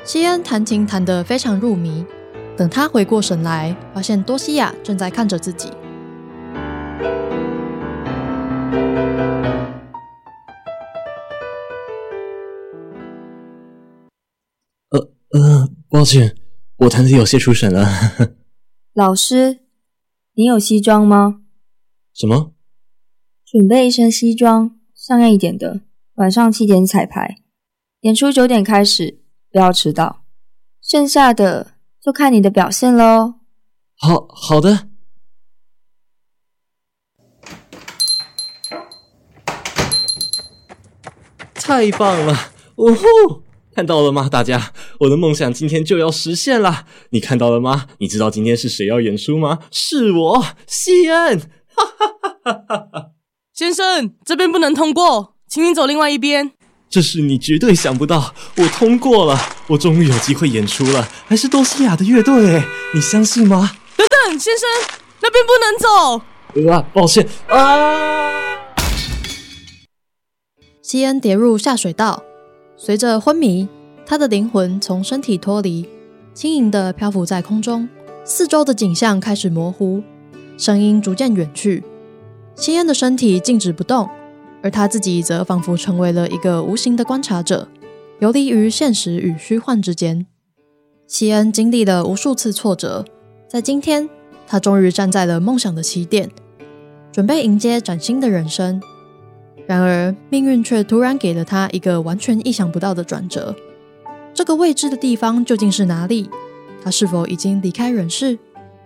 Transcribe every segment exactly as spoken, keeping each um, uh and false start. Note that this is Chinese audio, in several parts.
西恩弹琴弹得非常入迷，等他回过神来，发现多西亚正在看着自己。 呃呃，抱歉，我弹得有些出神了。 老师，你有西装吗？ 什么？ 准备一身西装，像样一点的，晚上七点彩排，演出九点开始，不要迟到。剩下的就看你的表现咯。 好好的。太棒了！哦吼，看到了吗，大家？我的梦想今天就要实现了。你看到了吗？你知道今天是谁要演出吗？是我，西恩。哈哈哈哈哈！ 先生，这边不能通过，请你走另外一边。 这是你绝对想不到，我通过了，我终于有机会演出了，还是多西亚的乐队耶，你相信吗？ 等等，先生，那边不能走。 啊，抱歉啊！ 西恩跌入下水道，随着昏迷，他的灵魂从身体脱离，轻盈地漂浮在空中，四周的景象开始模糊，声音逐渐远去。西恩的身体静止不动，而他自己则仿佛成为了一个无形的观察者，游离于现实与虚幻之间。西恩经历了无数次挫折，在今天，他终于站在了梦想的起点，准备迎接崭新的人生。然而，命运却突然给了他一个完全意想不到的转折。这个未知的地方究竟是哪里？他是否已经离开人世？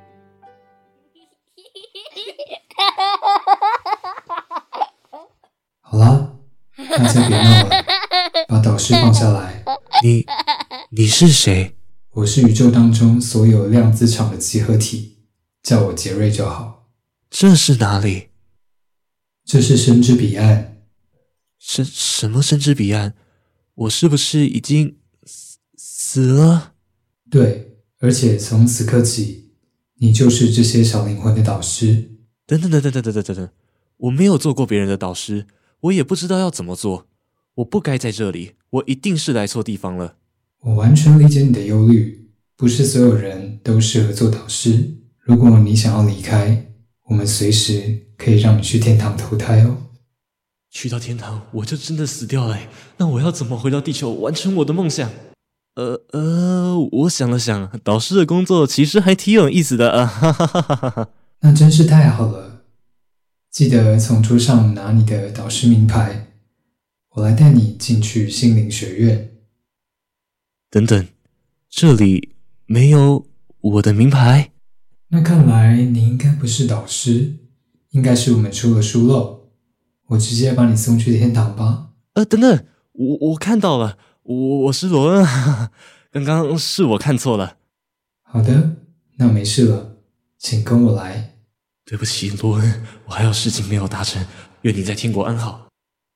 好啦，大家别闹了，把导师放下来。 你，你是谁？ 我是宇宙当中所有量子场的集合体，叫我杰瑞就好。 这是哪里？ 这是生之彼岸。 什什么生之彼岸？我是不是已经死死了？ 对，而且从此刻起，你就是这些小灵魂的导师。 等等等等等等等等等，我没有做过别人的导师，我也不知道要怎么做。我不该在这里，我一定是来错地方了。 我完全理解你的忧虑，不是所有人都适合做导师。如果你想要离开，我们随时可以让你去天堂投胎哦。 去到天堂，我就真的死掉了。那我要怎么回到地球，完成我的梦想？呃呃，我想了想，导师的工作其实还挺有意思的啊！哈哈哈哈哈。 那真是太好了！记得从桌上拿你的导师名牌，我来带你进去心灵学院。 等等，这里没有我的名牌？ 那看来你应该不是导师，应该是我们出了疏漏。我直接把你送去天堂吧。 呃，等等，我我看到了，我我是罗恩，刚刚是我看错了。 好的，那没事了，请跟我来。 对不起，罗恩，我还有事情没有达成，愿你在天国安好。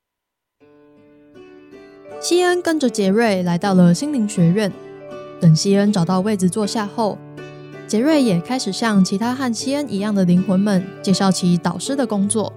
西恩跟着杰瑞来到了心灵学院，等西恩找到位子坐下后，杰瑞也开始向其他和西恩一样的灵魂们介绍起导师的工作。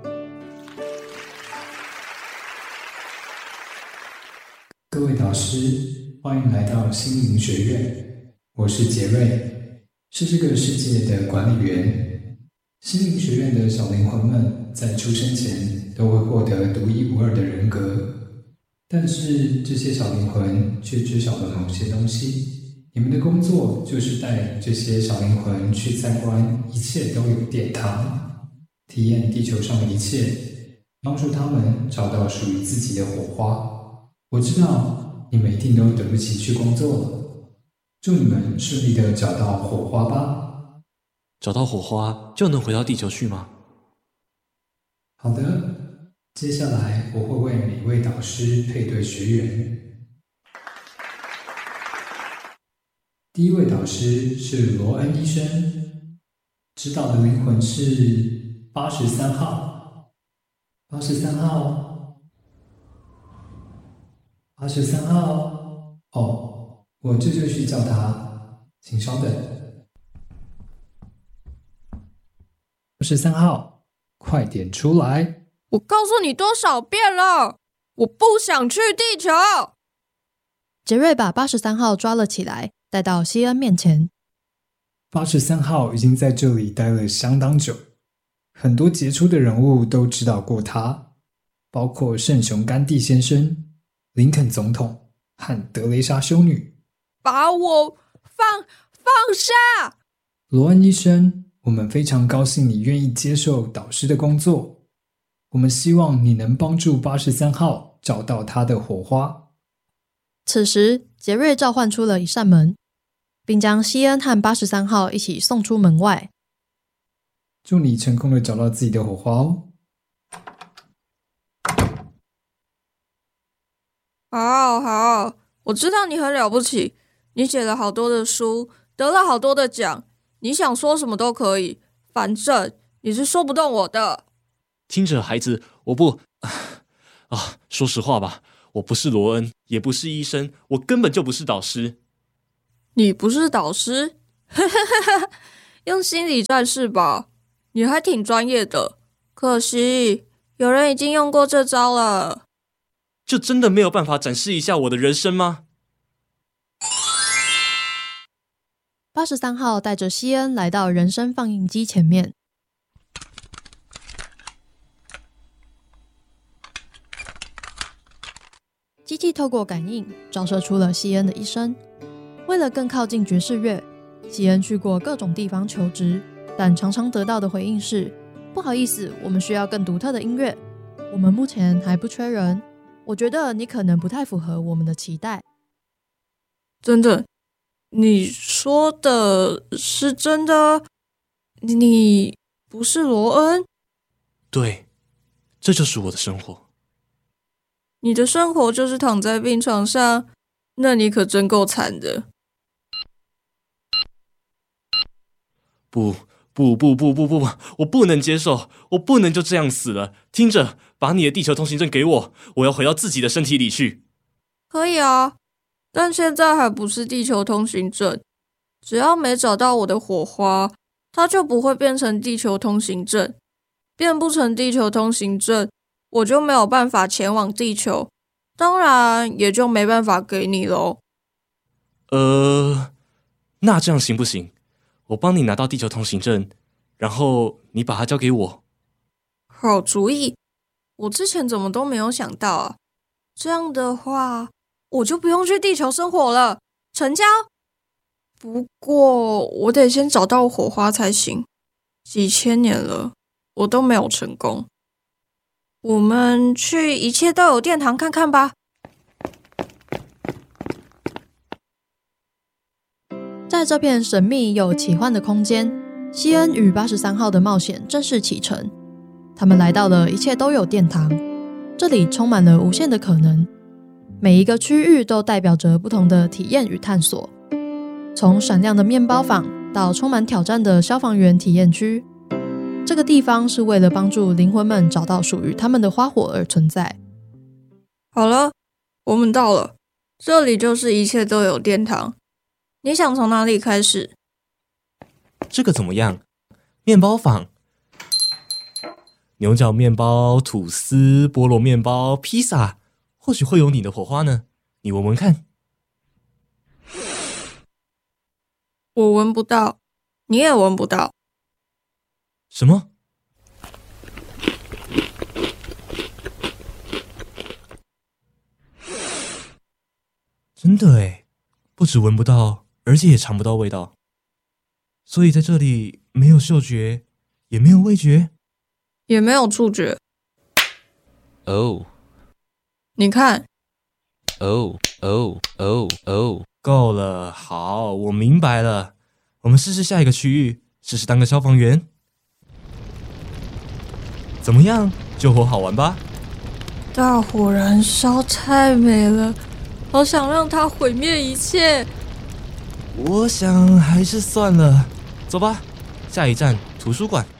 各位导师，欢迎来到心灵学院，我是杰瑞，是这个世界的管理员。心灵学院的小灵魂们在出生前都会获得独一无二的人格，但是这些小灵魂却知晓了某些东西。你们的工作就是带这些小灵魂去参观一切都有殿堂，体验地球上的一切，帮助他们找到属于自己的火花。我知道你们一定都等不及去工作了，祝你们顺利的找到火花吧。 找到火花就能回到地球去吗？ 好的，接下来我会为每位导师配对学员。第一位导师是罗恩医生，指导的灵魂是八十三号。八十三号，八十三号，哦，我这就去叫他，请稍等。八十三号，快点出来！ 我告诉你多少遍了，我不想去地球。 杰瑞把八十三号抓了起来，带到西恩面前。 八十三号已经在这里待了相当久，很多杰出的人物都指导过他，包括圣雄甘地先生、林肯总统和德雷莎修女。 把我放放下！ 罗恩医生，我们非常高兴你愿意接受导师的工作。我们希望你能帮助八十三号找到他的火花。 此时，杰瑞召唤出了一扇门，并将西恩和八十三号一起送出门外。 祝你成功的找到自己的火花哦！ 好好，我知道你很了不起，你写了好多的书，得了好多的奖，你想说什么都可以，反正你是说不动我的。 听着，孩子，我不啊，说实话吧，我不是罗恩，也不是医生，我根本就不是导师。 你不是导师？用心理战士吧，你还挺专业的。可惜有人已经用过这招了。 就真的没有办法展示一下我的人生吗？ 八十三号带着西恩来到人生放映机前面。机器透过感应照射出了西恩的一生。为了更靠近爵士乐，西恩去过各种地方求职，但常常得到的回应是：不好意思，我们需要更独特的音乐，我们目前还不缺人。我觉得你可能不太符合我们的期待。 真的？你说的是真的？你不是罗恩？ 对，这就是我的生活。 你的生活就是躺在病床上，那你可真够惨的。 不不不不不不不，我不能接受，我不能就这样死了。听着，把你的地球通行证给我，我要回到自己的身体里去。 可以啊，但现在还不是地球通行证。只要没找到我的火花，它就不会变成地球通行证。变不成地球通行证，我就没有办法前往地球，当然也就没办法给你咯。 呃，那这样行不行？我帮你拿到地球通行证，然后你把它交给我。 好主意，我之前怎么都没有想到啊！这样的话，我就不用去地球生活了，成交。不过我得先找到火花才行，几千年了，我都没有成功。我们去一切都有殿堂看看吧。 在这片神秘又奇幻的空间，西恩与八十三号的冒险正式启程。他们来到了一切都有殿堂，这里充满了无限的可能，每一个区域都代表着不同的体验与探索。从闪亮的面包坊到充满挑战的消防员体验区，这个地方是为了帮助灵魂们找到属于他们的花火而存在。 好了，我们到了，这里就是一切都有殿堂。你想从哪里开始？ 这个怎么样？面包坊，牛角面包、吐司、菠萝面包、披萨，或许会有你的火花呢。你闻闻看。 我闻不到，你也闻不到。 什么？真的耶，不只闻不到，而且也尝不到味道。所以在这里没有嗅觉，也没有味觉， 也没有触觉。 哦， 你看。 哦哦哦哦，够了，好，我明白了。我们试试下一个区域，试试当个消防员。怎么样？救火好玩吧？ 大火燃烧太美了，好想让它毁灭一切。 我想还是算了，走吧，下一站图书馆。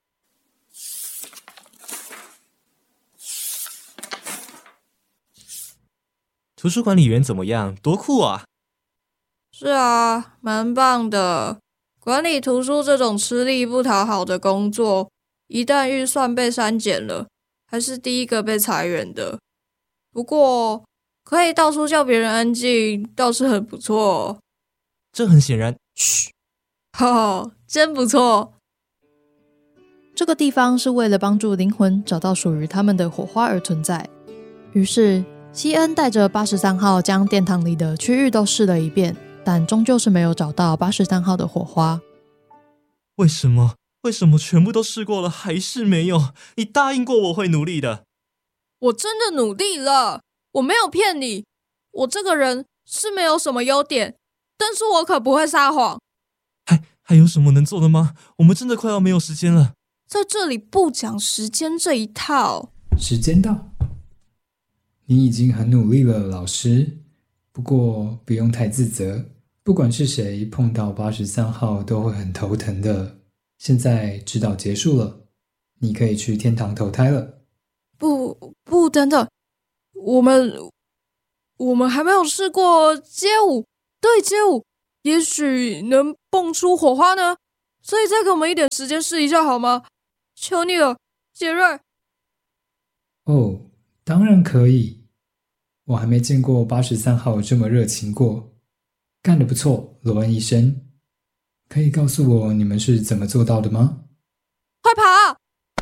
图书管理员怎么样？多酷啊！ 是啊，蛮棒的。管理图书这种吃力不讨好的工作，一旦预算被删减了，还是第一个被裁员的。不过， 可以到处叫别人安静，倒是很不错。 这很显然， 嘘，哦，真不错。 这个地方是为了帮助灵魂找到属于他们的火花而存在。于是，西恩带着八十三号将殿堂里的区域都试了一遍，但终究是没有找到八十三号的火花。 为什么？为什么全部都试过了，还是没有？你答应过我会努力的。 我真的努力了，我没有骗你。我这个人是没有什么优点，但是我可不会撒谎。 还还有什么能做的吗？我们真的快要没有时间了。 在这里不讲时间这一套。 时间到，你已经很努力了，老师。不过不用太自责，不管是谁碰到八十三号都会很头疼的。现在指导结束了，你可以去天堂投胎了。 不不，等等，我们我们还没有试过街舞，对街舞，也许能蹦出火花呢。所以再给我们一点时间试一下好吗？求你了，杰瑞。 哦，当然可以。我还没见过八十三号这么热情过。干得不错，罗恩医生。可以告诉我你们是怎么做到的吗？ 快跑！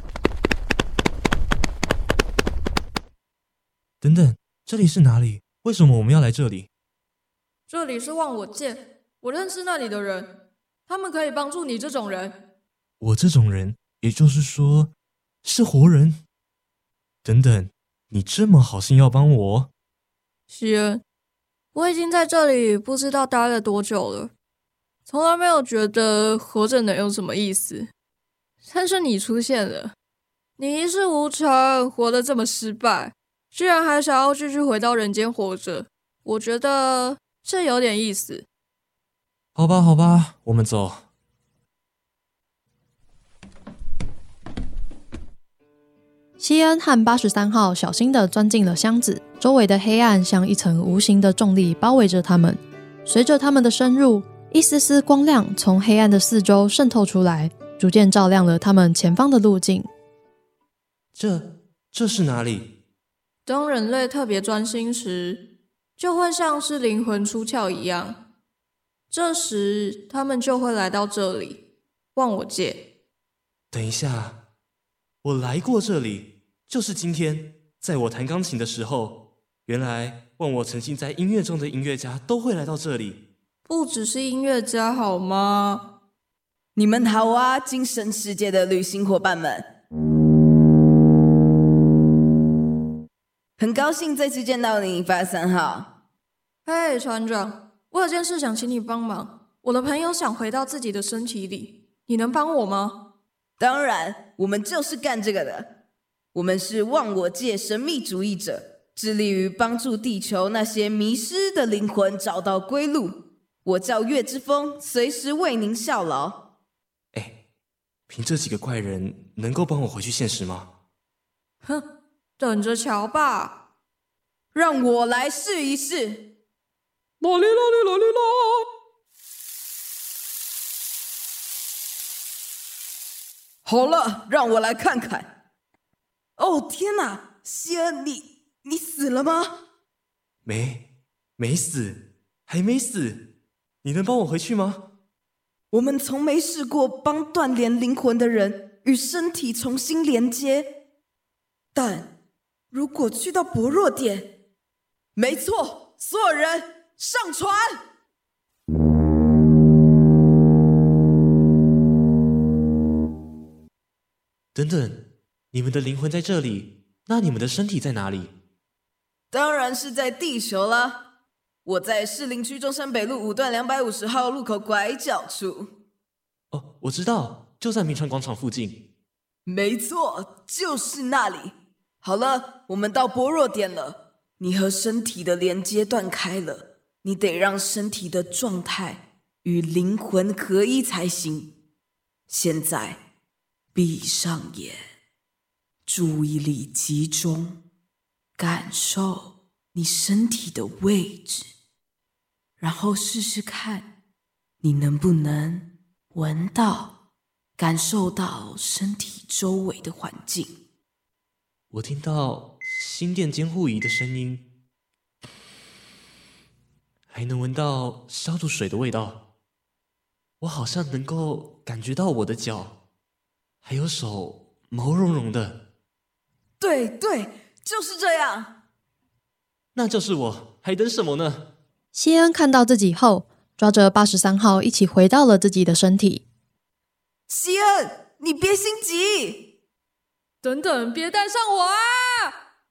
等等，这里是哪里？为什么我们要来这里？ 这里是忘我界，我认识那里的人，他们可以帮助你这种人。 我这种人，也就是说，是活人？等等，你这么好心要帮我？ 西恩，我已经在这里不知道待了多久了。从来没有觉得活着能有什么意思，但是你出现了，你一事无成，活得这么失败，居然还想要继续回到人间活着，我觉得这有点意思。 好吧，好吧，我们走。 西恩和八十三号小心地钻进了箱子，周围的黑暗像一层无形的重力包围着他们。随着他们的深入，一丝丝光亮从黑暗的四周渗透出来，逐渐照亮了他们前方的路径。 这这是哪里？ 当人类特别专心时，就会像是灵魂出窍一样，这时他们就会来到这里，忘我界。 等一下，我来过这里，就是今天，在我弹钢琴的时候，原来忘我沉浸在音乐中的音乐家都会来到这里。 不只是音乐家好吗？ 你们好啊，精神世界的旅行伙伴们，很高兴再次见到你，八十三号。 嘿，船长，我有件事想请你帮忙。我的朋友想回到自己的身体里，你能帮我吗？ 当然，我们就是干这个的。我们是忘我界神秘主义者，致力于帮助地球那些迷失的灵魂找到归路。我叫月之风，随时为您效劳。 哎，凭这几个怪人，能够帮我回去现实吗？ 哼，等着瞧吧。 让我来试一试。 啦哩啦哩啦哩啦！ 好了，让我来看看。哦天哪，西恩，你你死了吗？ 没，没死，还没死。你能帮我回去吗？ 我们从没试过帮断联灵魂的人与身体重新连接，但如果去到薄弱点，没错，所有人上船。 等等，你们的灵魂在这里，那你们的身体在哪里？ 当然是在地球啦。我在士林区中山北路五段两百五十号路口拐角处。 哦，我知道，就在民传广场附近。 没错，就是那里。好了，我们到薄弱点了。你和身体的连接断开了，你得让身体的状态与灵魂合一才行。现在，闭上眼，注意力集中，感受你身体的位置，然后试试看，你能不能闻到、感受到身体周围的环境。 我听到心电监护仪的声音。 还能闻到消毒水的味道。我好像能够感觉到我的脚，还有手毛茸茸的。 对对，就是这样。 那就是我，还等什么呢？ 谢恩看到自己后，抓着八十三号一起回到了自己的身体。 希恩，你别心急。 等等，别带上我啊！